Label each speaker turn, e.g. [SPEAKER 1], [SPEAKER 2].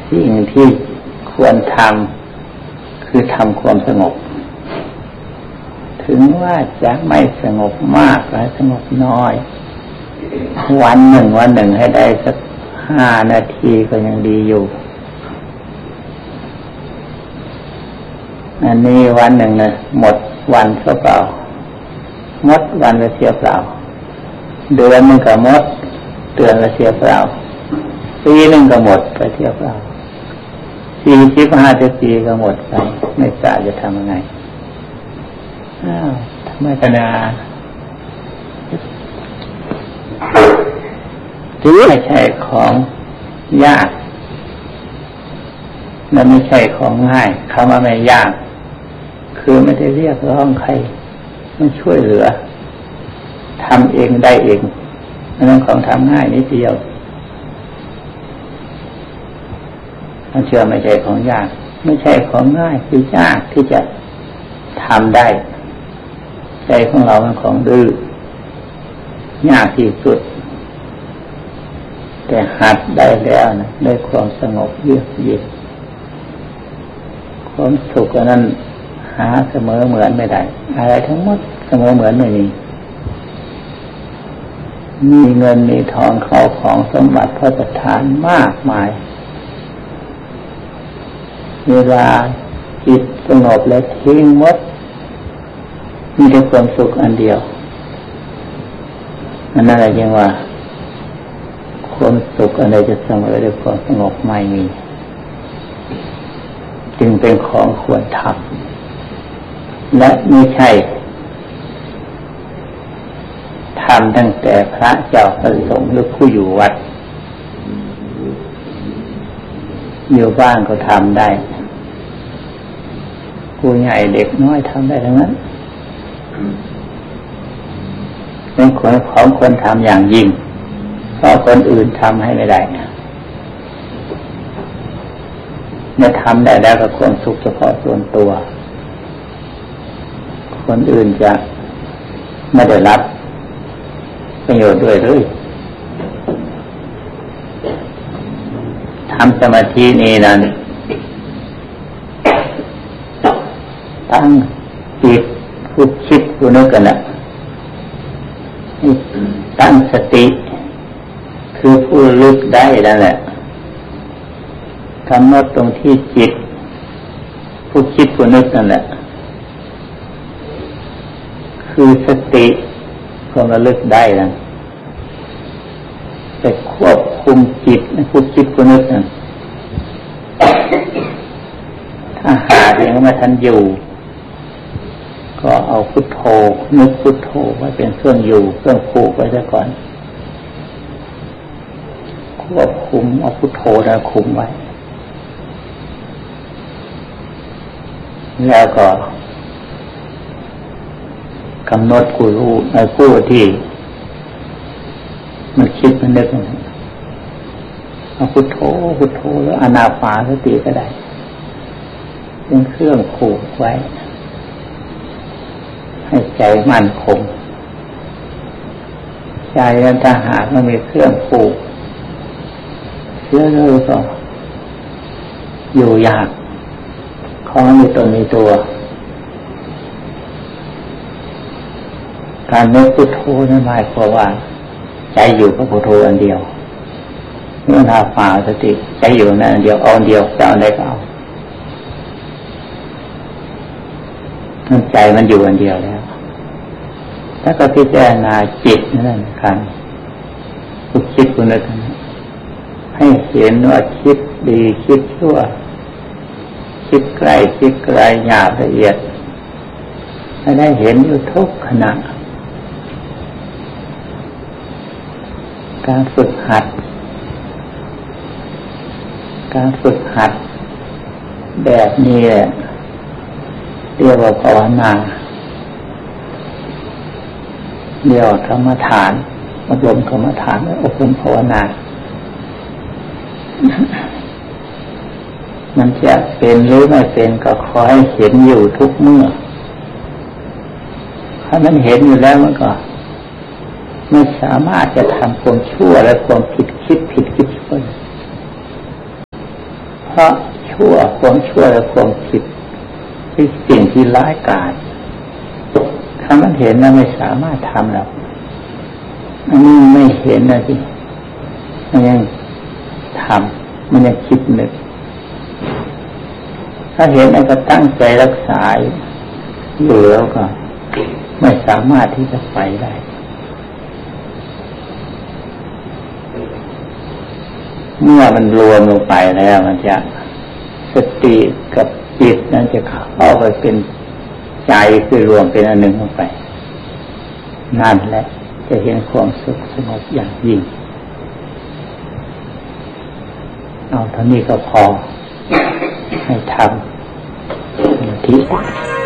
[SPEAKER 1] สิ่งที่ควรทำคือทำความสงบถึงว่าจะไม่สงบมากหรือสงบน้อยวันหนึ่งให้ได้สัก5 นาทีก็ยังดีอยู่อันนี้วันหนึ่งนะหมดวันเปล่าหมดวันละเสียเปล่าเดือนนึงก็หมดเดือนละเสียเปล่าปีนึงก็หมดไปเสียเปล่า45 ปีก็หมดไปไม่ทราบจะทำยังไงธรรมดาถือไม่ใช่ของยากมันไม่ใช่ของง่ายคำว่าไม่ยากคือไม่ได้เรียกร้องใครมันช่วยเหลือทำเองได้เองนั่นของทำง่ายนิดเดียวต้องเชื่อไม่ใช่ของยากไม่ใช่ของง่ายคือยากที่จะทำได้ใจของเราเป็นของดื้อยากที่สุดแต่หัดได้แล้วนะได้ความสงบเยือกเย็นความสุขนั้นหาเสมอเหมือนไม่ได้อะไรทั้งหมดเสมอเหมือนไม่มีเงินมีทองเข้าของสมบัติพระประทานมากมายเวลาจิตสงบแล้วทิ้งหมดมีแต่ความสุขอันเดียวอันนั้นอะไรยังว่าความสุขอะไรจะเสมอด้วยความสงบไม่มีจึงเป็นของควรทำและไม่ใช่ทำตั้งแต่พระเจ้าพระสงฆ์หรือผู้อยู่วัดอยู่บ้านก็ทำได้ผู้ใหญ่เด็กน้อยทำได้ทั้งนั้นเป็นของคนทำอย่างยิ่งเพราะคนอื่นทำให้ไม่ได้เมื่อทำได้แล้วก็ความสุขเฉพาะส่วนตัวคนอื่นจะไม่ได้รับประโยชน์ด้วยเลยทำสมาธินี้นั้นตั้งจิตผู้คิดผู้นึกกันนะตั้งสติคือผู้ลึกได้นั่นแหละกำหนดตรงที่จิตผู้คิดผู้นึกนั่นแหละคือสติความระลึกได้นั่นแต่ควบคุมจิตผู้คิดผู้นึกนั่นถ้าหาอย่างไม่ทันอยู่ก็เอาพุทโธนึกพุทโธไว้เป็นเครื่องอยู่เครื่องผูกไว้ซะก่อนควบคุมเอาพุทโธนะคุมไว้แล้วก็กำหนดผู้รู้ในผู้ที่มันคิดมันนึกเอาพุทโธพุทโธแล้วอานาปานสติก็ได้เป็นเครื่องผูกไว้ให้ใจมั่นคงใจนั้นถ้าหากมันมีเครื่องผูกเชื่อเลยก็อยู่ยากของมีตนมีตัวการนึกพุทโธนั้นหมายความว่าใจอยู่กับพุทโธอันเดียวเมื่อนาปานสติใจอยู่นั่นอันเดียวเอาอันเดียวจะเอาได้ก็เอาใจมันอยู่อันเดียวแล้วถ้าก็พิจารณาจิตนั่นครับผู้คิดผู้นึกให้เห็นว่าคิดดีคิดชั่วคิดใกล้คิดไกลหยาบละเอียดให้ได้เห็นอยู่ทุกขณะการฝึกหัดแบบนี้แหละเรียกว่าภาวนาเรียกว่ากรรมฐานอบรมกรรมฐานอบรมภาวนามันจะเป็นหรือไม่เป็นก็ขอให้เห็นอยู่ทุกเมื่อถ้ามันเห็นอยู่แล้วมันก็ไม่สามารถจะทำความชั่วและความคิดชั่วพาะชั่วความชั่วและความผิดที่สิ่งที่ร้ายกาจถ้ามันเห็นแล้วไม่สามารถทำหรอกอันนี้ไม่เห็นนะที่มันยังทำมันยังคิดนึกถ้าเห็นแล้วก็ตั้งใจรักษาอยู่แล้วก็ไม่สามารถที่จะไปได้เมื่อมันรวมลงไปแล้วมันจะสติกับจิตนั้นจะเข้าไปเป็นใจคือรวมเป็นอันหนึ่งลงไปนั่นแหละจะเห็นความสุขสงบอย่างยิ่งเอาเท่านี้ก็พอให้ทำที่